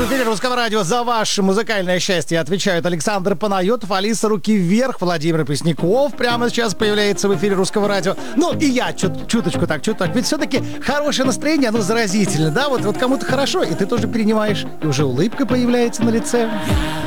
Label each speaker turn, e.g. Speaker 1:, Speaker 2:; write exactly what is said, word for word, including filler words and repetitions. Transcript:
Speaker 1: В эфире Русского радио за ваше музыкальное счастье отвечают Александр Панайотов, Алиса Руки Вверх, Владимир Пресняков прямо сейчас появляется в эфире Русского радио. Ну и я чут, чуточку так, чуток. Ведь все-таки хорошее настроение, оно заразительно, да? Вот, вот кому-то хорошо, и ты тоже перенимаешь, и уже улыбка появляется на лице.